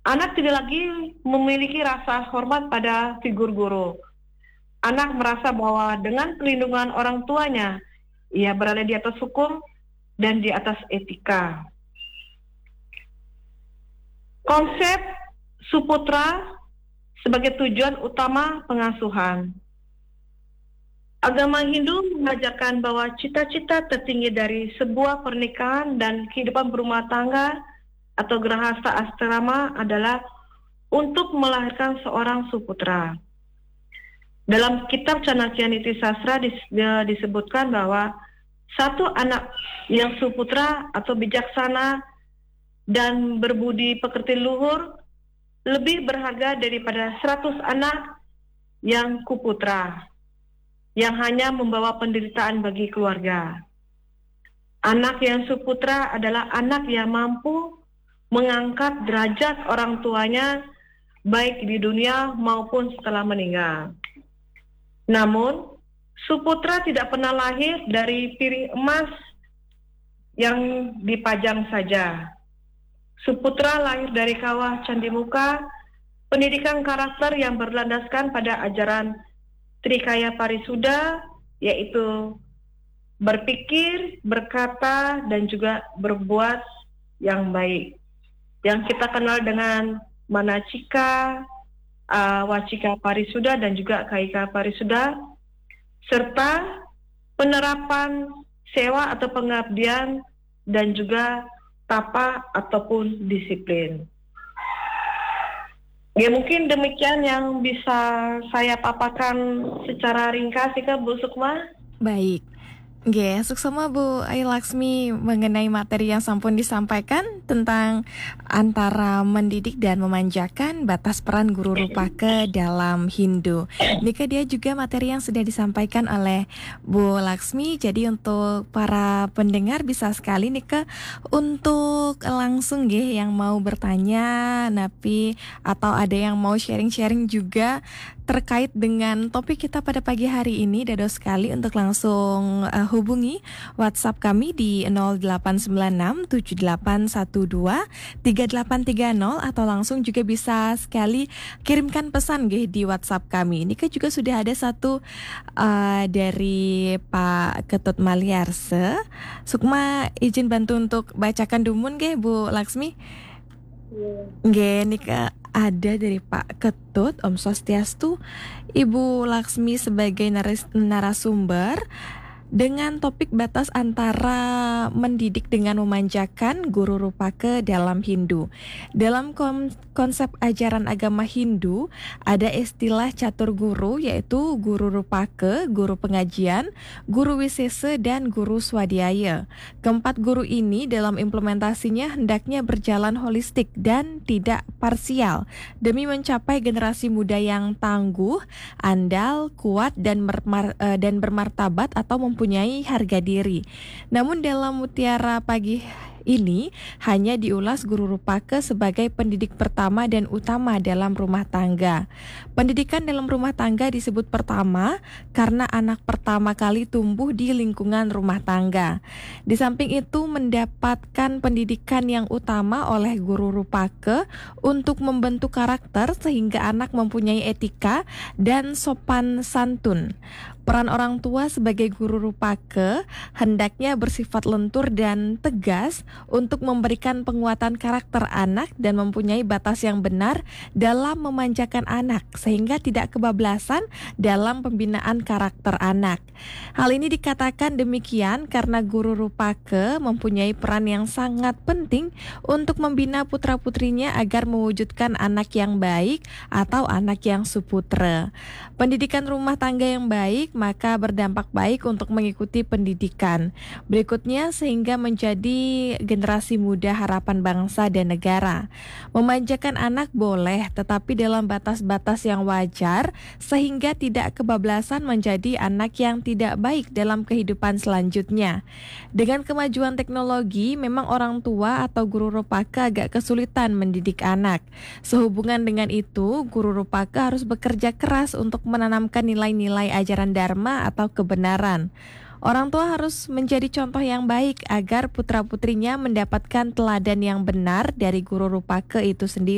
Anak tidak lagi memiliki rasa hormat pada figur guru. Anak merasa bahwa dengan perlindungan orang tuanya, ia berada di atas hukum dan di atas etika. Konsep suputra sebagai tujuan utama pengasuhan. Agama Hindu mengajarkan bahwa cita-cita tertinggi dari sebuah pernikahan dan kehidupan berumah tangga atau grahasta asrama adalah untuk melahirkan seorang suputra. Dalam kitab Chanakya Niti Sastra disebutkan bahwa satu anak yang suputra atau bijaksana dan berbudi pekerti luhur lebih berharga daripada 100 anak yang kuputra, yang hanya membawa penderitaan bagi keluarga. Anak yang suputra adalah anak yang mampu mengangkat derajat orang tuanya baik di dunia maupun setelah meninggal. Namun, suputra tidak pernah lahir dari piring emas yang dipajang saja. Suputra lahir dari kawah Candi Muka, pendidikan karakter yang berlandaskan pada ajaran Trikaya Parisuda, yaitu berpikir, berkata, dan juga berbuat yang baik. Yang kita kenal dengan Manacika, Wacika Parisuda, dan juga Kaika Parisuda, serta penerapan sewa atau pengabdian, dan juga tapa ataupun disiplin. Ya, mungkin demikian yang bisa saya paparkan secara ringkas, Bu Sukma. Baik. Nggih, suksema Bu Ayu Laksmi mengenai materi yang sampun disampaikan tentang antara mendidik dan memanjakan batas peran guru rupake dalam Hindu. Nika dia juga materi yang sudah disampaikan oleh Bu Laksmi. Jadi untuk para pendengar bisa sekali Nika untuk langsung nggih yang mau bertanya napi atau ada yang mau sharing-sharing juga terkait dengan topik kita pada pagi hari ini, dado sekali untuk langsung hubungi WhatsApp kami di 0896 7812 3830 atau langsung juga bisa sekali kirimkan pesan nggih di WhatsApp kami. Ini kan juga sudah ada satu dari Pak Ketut Maliarse. Sukma izin bantu untuk bacakan dumun nggih Bu Laksmi. Nggih, nika ada dari Pak Ketut, Om Swastiastu, Ibu Laksmi sebagai narasumber dengan topik batas antara mendidik dengan memanjakan guru rupake dalam Hindu. Dalam konsep ajaran agama Hindu ada istilah catur guru, yaitu guru rupake, guru pengajian, guru wisese, dan guru swadhyaya. Keempat guru ini dalam implementasinya hendaknya berjalan holistik dan tidak parsial demi mencapai generasi muda yang tangguh, andal, kuat, dan bermartabat atau mempunyai harga diri. Namun dalam Mutiara Pagi ini hanya diulas guru rupake sebagai pendidik pertama dan utama dalam rumah tangga. Pendidikan dalam rumah tangga disebut pertama karena anak pertama kali tumbuh di lingkungan rumah tangga. Di samping itu mendapatkan pendidikan yang utama oleh guru rupake untuk membentuk karakter sehingga anak mempunyai etika dan sopan santun. Peran orang tua sebagai guru rupake hendaknya bersifat lentur dan tegas untuk memberikan penguatan karakter anak dan mempunyai batas yang benar dalam memanjakan anak sehingga tidak kebablasan dalam pembinaan karakter anak. Hal ini dikatakan demikian karena guru rupake mempunyai peran yang sangat penting untuk membina putra-putrinya agar mewujudkan anak yang baik atau anak yang suputra. Pendidikan rumah tangga yang baik maka berdampak baik untuk mengikuti pendidikan berikutnya sehingga menjadi generasi muda harapan bangsa dan negara. Memanjakan anak boleh tetapi dalam batas-batas yang wajar sehingga tidak kebablasan menjadi anak yang tidak baik dalam kehidupan selanjutnya. Dengan kemajuan teknologi memang orang tua atau guru rupake agak kesulitan mendidik anak. Sehubungan dengan itu guru rupake harus bekerja keras untuk menanamkan nilai-nilai ajaran dharma atau kebenaran. Orang tua harus menjadi contoh yang baik agar putra-putrinya mendapatkan teladan yang benar dari guru rupake itu sendiri.